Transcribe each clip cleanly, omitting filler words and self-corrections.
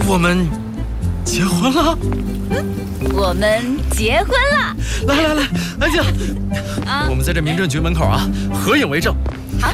我们结婚了。 我们结婚了。 来，安静。我们在这民政局门口啊，合影为证。 好。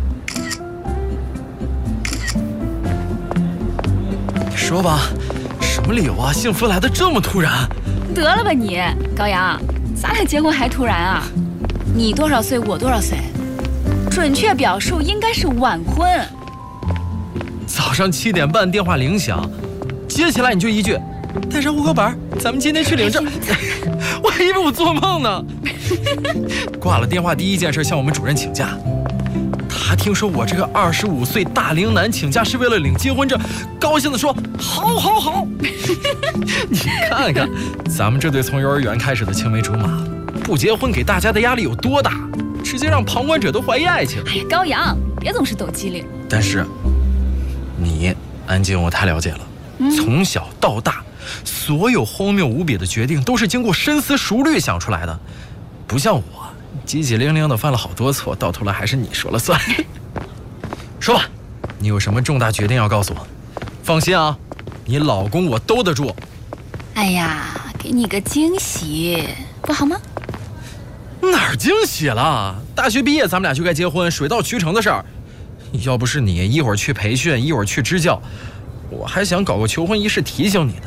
说吧，什么理由啊？幸福来得这么突然？ 得了吧你，高阳，咱俩结婚还突然啊？你多少岁，我多少岁？准确表述应该是晚婚。 早上7点半电话铃响，接起来你就一句：“带上户口本，咱们今天去领证。”我还以为我做梦呢。挂了电话第一件事向我们主任请假。他听说我这个25岁大龄男请假是为了领结婚证，高兴地说：“好。”你看看，咱们这对从幼儿园开始的青梅竹马，不结婚给大家的压力有多大，直接让旁观者都怀疑爱情。 哎呀，高阳，别总是抖机灵。 但是你，安静，我太了解了。从小到大，所有荒谬无比的决定都是经过深思熟虑想出来的，不像我叽叽灵灵的犯了好多错，到头来还是你说了算。说吧，你有什么重大决定要告诉我？放心啊，你老公我兜得住。 哎呀，给你个惊喜，不好吗？ 哪儿惊喜了？大学毕业咱们俩就该结婚，水到渠成的事儿。要不是你一会儿去培训，一会儿去支教，我还想搞个求婚仪式提醒你呢。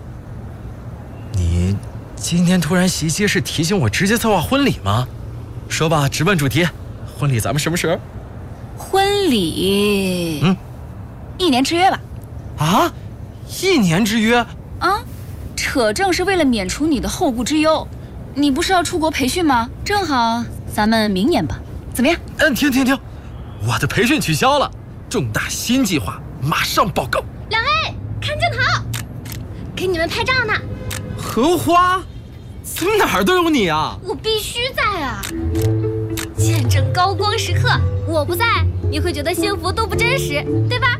你今天突然袭击是提醒我直接策划婚礼吗？说吧，直奔主题，婚礼咱们什么时候？ 婚礼，1年之约吧。 啊，1年之约？ 啊，扯证是为了免除你的后顾之忧。你不是要出国培训吗？正好咱们明年吧，怎么样？ 停，我的培训取消了，重大新计划马上报告。 2位看镜头，给你们拍照呢。 荷花，怎么哪儿都有你啊？ 我必须在啊！见证高光时刻，我不在，你会觉得幸福都不真实，对吧？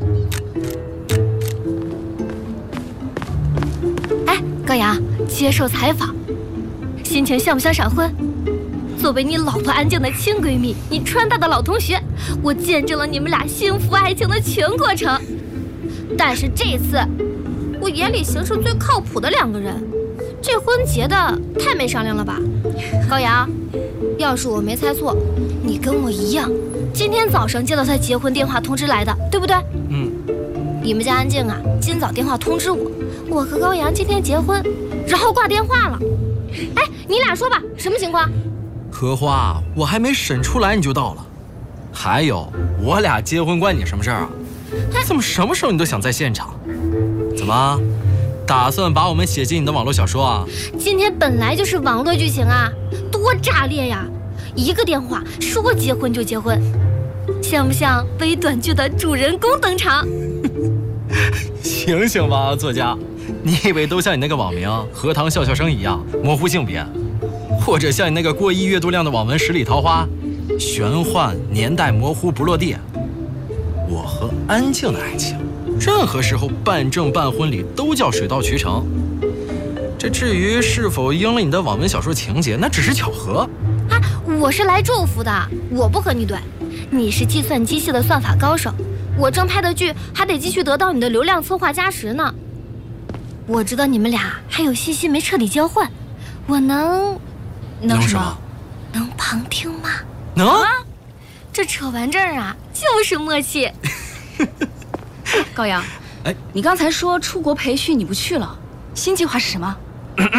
哎，高阳，接受采访，心情像不像闪婚？作为你老婆安静的亲闺蜜，你川大的老同学，我见证了你们俩幸福爱情的全过程。但是这次，我眼里行事最靠谱的2个人，这婚结的太没商量了吧？高阳，要是我没猜错，你跟我一样，今天早上接到他结婚电话通知来的，对不对？你们家安静啊，今早电话通知我和高阳今天结婚，然后挂电话了。哎，你俩说吧，什么情况？ 荷花，我还没审出来你就到了。还有，我俩结婚关你什么事儿啊？怎么什么时候你都想在现场？怎么，打算把我们写进你的网络小说啊？ 今天本来就是网络剧情啊，多炸裂呀！一个电话说结婚就结婚，像不像微短剧的主人公登场？ 醒醒吧，作家！你以为都像你那个网名“荷塘笑笑生”一样模糊性别，或者像你那个过亿阅读量的网文“十里桃花”，玄幻年代模糊不落地？我和安静的爱情，任何时候办证办婚礼都叫水到渠成。这至于是否应了你的网文小说情节，那只是巧合。 啊，我是来祝福的，我不和你怼。你是计算机系的算法高手，我正拍的剧还得继续得到你的流量策划加持呢。我知道你们俩还有信息没彻底交换，我能什么？ 能旁听吗？ 能啊！ 这扯完证啊，就是默契。 高阳，你刚才说出国培训你不去了，新计划是什么？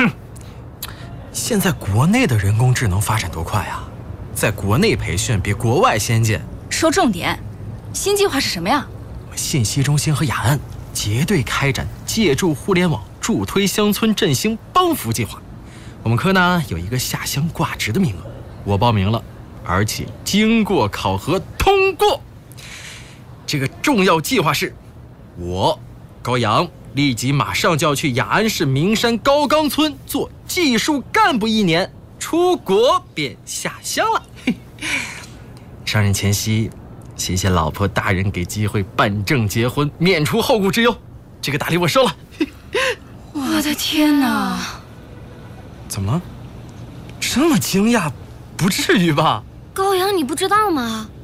现在国内的人工智能发展多快啊，在国内培训比国外先进。 说重点，新计划是什么呀？ 信息中心和雅安结对开展借助互联网助推乡村振兴帮扶计划。我们科呢有一个下乡挂职的名额，我报名了，而且经过考核通过。这个重要计划是，我高阳立即马上就要去雅安市名山高冈村做技术干部1年，出国便下乡了。上任前夕，谢谢老婆大人给机会办证结婚，免除后顾之忧，这个大礼我收了。 我的天哪！ 怎么了？这么惊讶？不至于吧？ 高阳，你不知道吗？